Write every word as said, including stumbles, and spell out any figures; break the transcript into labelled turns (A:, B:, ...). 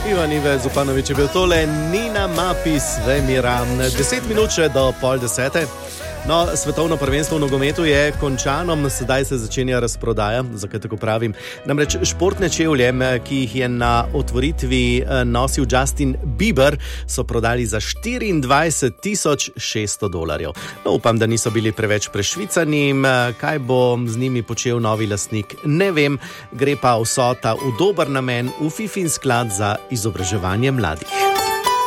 A: Ivan Ive Zupanović je bil tole, Nina Mapi Svemira. Deset minut še do pol desete. No, svetovno prvenstvo v nogometu je končano, sedaj se začenja razprodaja, zakaj tako pravim. Namreč športne čevlje, ki jih je na otvoritvi nosil Justin Bieber, so prodali za štiriindvajset tisoč šeststo dolarjev. No, upam, da niso bili preveč prešvicani, kaj bo z njimi počel novi lastnik, ne vem, gre pa vsota v dober namen v Fifin sklad za izobraževanje mladih.